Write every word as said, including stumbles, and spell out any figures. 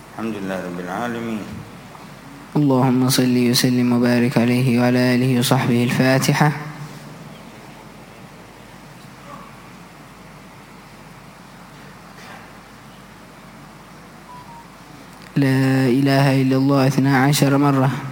الحمد لله رب العالمين. اللهم صل وسلم وبارك عليه وعلى آله وصحبه. الفاتحة. لا إله إلا الله اثنا عشر مرة.